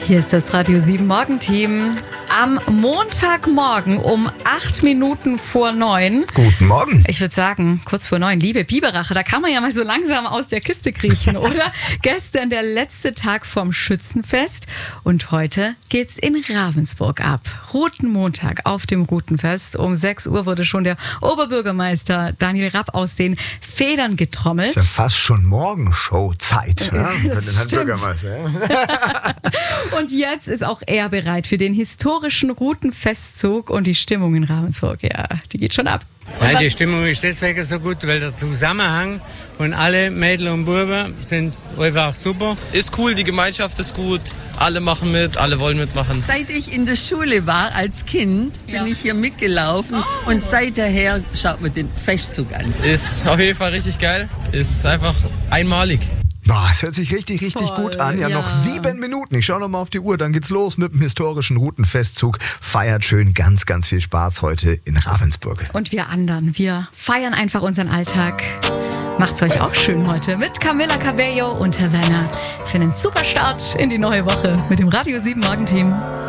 Hier ist das Radio 7 Morgenteam. Am Montagmorgen um 8 Minuten vor 9. Guten Morgen. Ich würde sagen, kurz vor 9. Liebe Biberache, da kann man ja mal so langsam aus der Kiste kriechen, oder? Gestern der letzte Tag vom Schützenfest und heute geht's in Ravensburg ab. Routenmontag auf dem Routenfest. Um 6 Uhr wurde schon der Oberbürgermeister Daniel Rapp aus den Federn getrommelt. Ist ja fast schon Morgenshow-Zeit. Ja, das für den Herrn Bürgermeister. Und jetzt ist auch er bereit für den historischen Routenfestzug und die Stimmung in Ravensburg. Ja, die geht schon ab. Ja, die Stimmung ist deswegen so gut, weil der Zusammenhang von alle Mädel und Buben sind einfach super. Ist cool, die Gemeinschaft ist gut, alle machen mit, alle wollen mitmachen. Seit ich in der Schule war als Kind, bin ich hier mitgelaufen und seither schaut man den Festzug an. Ist auf jeden Fall richtig geil, ist einfach einmalig. Boah, es hört sich richtig gut an. Ja, noch 7 Minuten. Ich schaue nochmal auf die Uhr. Dann geht's los mit dem historischen Routenfestzug. Feiert schön ganz viel Spaß heute in Ravensburg. Und wir anderen, wir feiern einfach unseren Alltag. Macht's euch auch schön heute mit Camila Cabello und Herr Werner für einen super Start in die neue Woche mit dem Radio 7 Morgenteam.